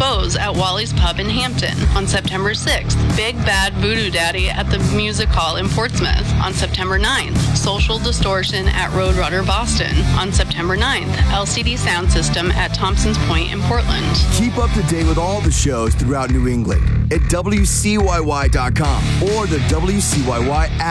Foes at Wally's Pub in Hampton. On September 6th, Big Bad Voodoo Daddy at the Music Hall in Portsmouth. On September 9th, Social Distortion at Roadrunner Boston. On September 9th, LCD Sound System at Thompson's Point in Portland. Keep up to date with all the shows throughout New England at WCYY.com or the WCYY app.